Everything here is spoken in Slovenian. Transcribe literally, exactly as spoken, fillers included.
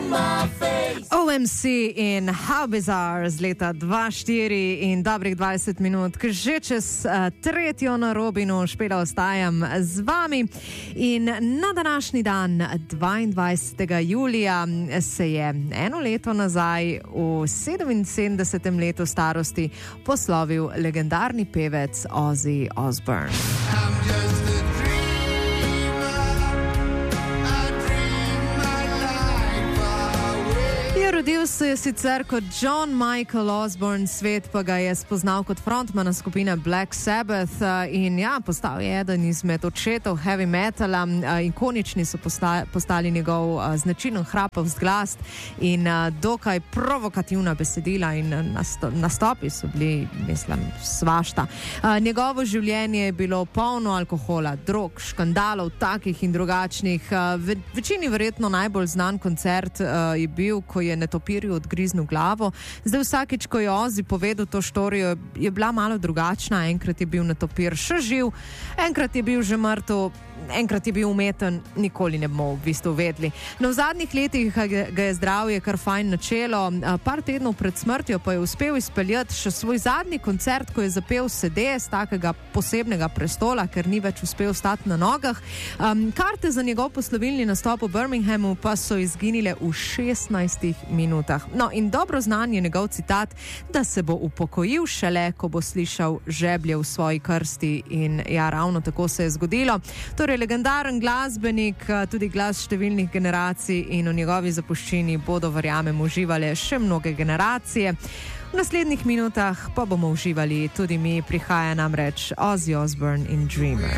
O M C in How Bizarre z leta dva tisoč štiri in dobrih dvajset minut, ki že čez uh, tretjo na Robinu špela ostajam z vami. In na današnji dan, dvaindvajsetega julija, se je eno leto nazaj v sedeminsedemdesetem letu starosti poslovil legendarni pevec Ozzy Osbourne. Rodil se je sicer kot John Michael Osbourne, svet pa ga je spoznal kot frontmana skupine Black Sabbath in ja, postal je eden izmed očetov heavy metala. Ikonični so postali njegov značilen hrapav glas in dokaj provokativna besedila in nastopi so bili, mislim, svašta. Njegovo življenje je bilo polno alkohola, drog, škandalov, takih in drugačnih. Večini verjetno najbolj znan koncert je bil, ko je netopirju odgriznil glavo. Zdaj vsakič, ko je Ozzy povedal to štorijo, je bila malo drugačna. Enkrat je bil netopir še živ, enkrat je bil že mrtev, enkrat je bil umeten, nikoli ne bomo v bistvu vedeli. No, v zadnjih letih ga je zdravje kar fajn načelo, par tednov pred smrtjo pa je uspel izpeljati še svoj zadnji koncert, ko je zapel sede z takega posebnega prestola, ker ni več uspel stati na nogah. Um, karte za njegov poslovilni nastop v Birminghamu pa so izginile v šestnajstih minutah. No, in dobro znan je njegov citat, da se bo upokojil šele, ko bo slišal žeblje v svoji krsti, in ja, ravno tako se je zgodilo. Torej, legendaren glasbenik, tudi glas številnih generacij, in v njegovi zapuščini bodo, verjamem, uživale še mnoge generacije. V naslednjih minutah pa bomo uživali tudi mi, prihaja namreč Ozzy Osbourne in Dreamer.